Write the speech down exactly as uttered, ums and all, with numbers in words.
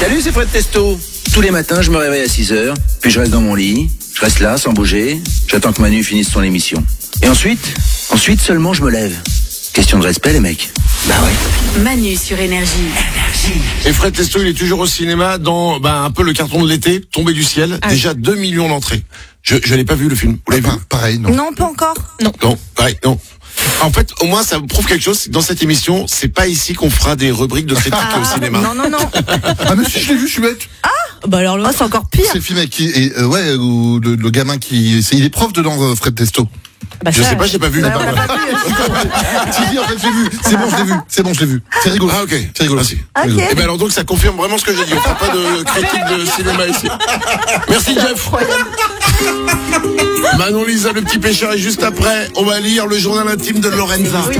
Salut, c'est Fred Testo. Tous les matins, je me réveille à six heures, puis je reste dans mon lit, je reste là, sans bouger, j'attends que Manu finisse son émission. Et ensuite, ensuite seulement je me lève. Question de respect, les mecs. Bah ouais. Manu sur Énergie. Et Fred Testo, il est toujours au cinéma dans bah, un peu le carton de l'été, Tombé du ciel. Ah, déjà deux millions d'entrées. Je je n'ai pas vu le film. Vous l'avez ah, vu? Pareil, non. Non, pas encore. Non. Non, pareil, non. En fait, au moins, ça prouve quelque chose. Dans cette émission, c'est pas ici qu'on fera des rubriques de critiques Ah, au cinéma. Non, non, non. Ah mais si je l'ai vu, je suis bête. Bah alors là, oh, c'est encore pire. C'est le film avec qui, et, euh, ouais, où le, le gamin qui, c'est, il est prof dedans, euh, Fred Testo. Bah, Je ça, sais pas, j'ai pas vu. bah, on l'a pas vu. Si, si, en fait, j'ai vu. C'est bon, je l'ai vu. C'est bon, je l'ai vu. C'est rigolo. Ah, ok. C'est rigolo. Merci. Ok. Et ben alors donc ça confirme vraiment ce que j'ai dit. On fera pas de critique de cinéma ici. Merci Jeff. Manon Lisa, le petit pêcheur, et juste après, on va lire le journal intime de Lorenza. Oui.